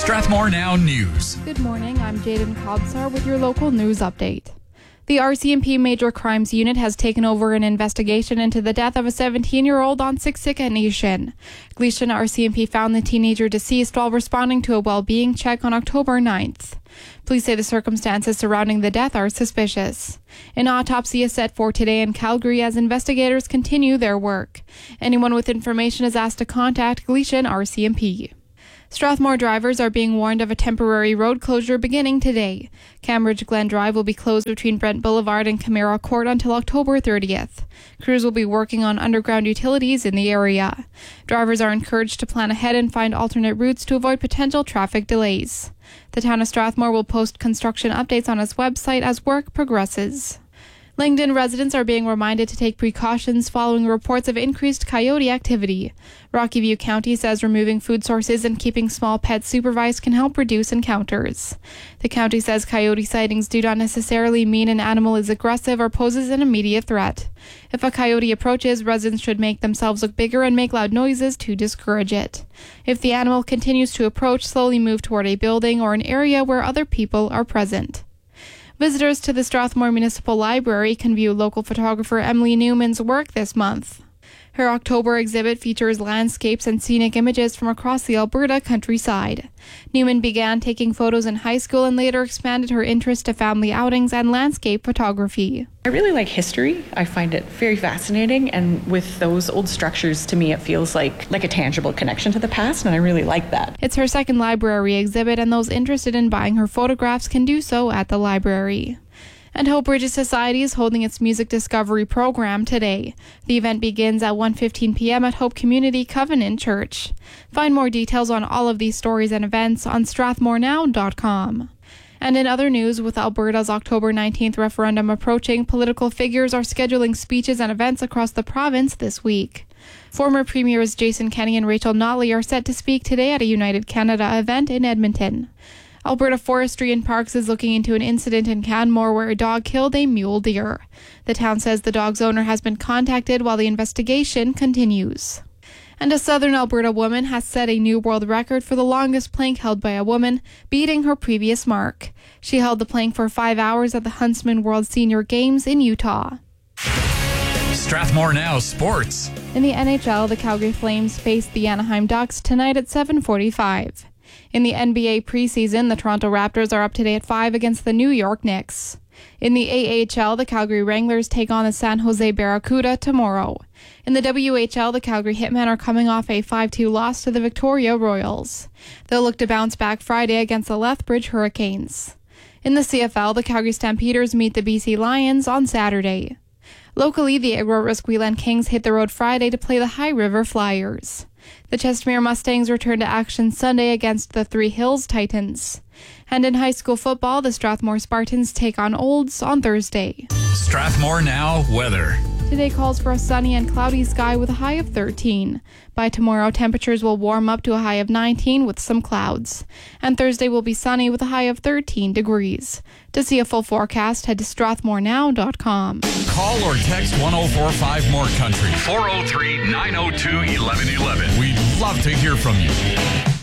Strathmore Now News. Good morning, I'm Jaden Kobsar with your local news update. The RCMP Major Crimes Unit has taken over an investigation into the death of a 17-year-old on Siksika Nation. Gleason RCMP found the teenager deceased while responding to a well-being check on October 9th. Police say the circumstances surrounding the death are suspicious. An autopsy is set for today in Calgary as investigators continue their work. Anyone with information is asked to contact Gleason RCMP. Strathmore drivers are being warned of a temporary road closure beginning today. Cambridge Glen Drive will be closed between Brent Boulevard and Camara Court until October 30th. Crews will be working on underground utilities in the area. Drivers are encouraged to plan ahead and find alternate routes to avoid potential traffic delays. The town of Strathmore will post construction updates on its website as work progresses. Langdon residents are being reminded to take precautions following reports of increased coyote activity. Rocky View County says removing food sources and keeping small pets supervised can help reduce encounters. The county says coyote sightings do not necessarily mean an animal is aggressive or poses an immediate threat. If a coyote approaches, residents should make themselves look bigger and make loud noises to discourage it. If the animal continues to approach, slowly move toward a building or an area where other people are present. Visitors to the Strathmore Municipal Library can view local photographer Emily Newman's work this month. Her October exhibit features landscapes and scenic images from across the Alberta countryside. Newman began taking photos in high school and later expanded her interest to family outings and landscape photography. I really like history. I find it very fascinating, and with those old structures, to me, it feels like a tangible connection to the past, and I really like that. It's her second library exhibit, and those interested in buying her photographs can do so at the library. And Hope Bridges Society is holding its Music Discovery program today. The event begins at 1:15 p.m. at Hope Community Covenant Church. Find more details on all of these stories and events on strathmorenow.com. And in other news, with Alberta's October 19th referendum approaching, political figures are scheduling speeches and events across the province this week. Former Premiers Jason Kenney and Rachel Notley are set to speak today at a United Canada event in Edmonton. Alberta Forestry and Parks is looking into an incident in Canmore where a dog killed a mule deer. The town says the dog's owner has been contacted while the investigation continues. And a southern Alberta woman has set a new world record for the longest plank held by a woman, beating her previous mark. She held the plank for 5 hours at the Huntsman World Senior Games in Utah. Strathmore Now Sports. In the NHL, the Calgary Flames face the Anaheim Ducks tonight at 7:45. In the NBA preseason, the Toronto Raptors are up today at 5 against the New York Knicks. In the AHL, the Calgary Wranglers take on the San Jose Barracuda tomorrow. In the WHL, the Calgary Hitmen are coming off a 5-2 loss to the Victoria Royals. They'll look to bounce back Friday against the Lethbridge Hurricanes. In the CFL, the Calgary Stampeders meet the BC Lions on Saturday. Locally, the Agro-Risqueland Kings hit the road Friday to play the High River Flyers. The Chestermere Mustangs return to action Sunday against the Three Hills Titans. And in high school football, the Strathmore Spartans take on Olds on Thursday. Strathmore Now weather. Today calls for a sunny and cloudy sky with a high of 13. By tomorrow, temperatures will warm up to a high of 19 with some clouds. And Thursday will be sunny with a high of 13 degrees. To see a full forecast, head to strathmorenow.com. Call or text 1045 More Country. 403-902-1111. We'd love to hear from you.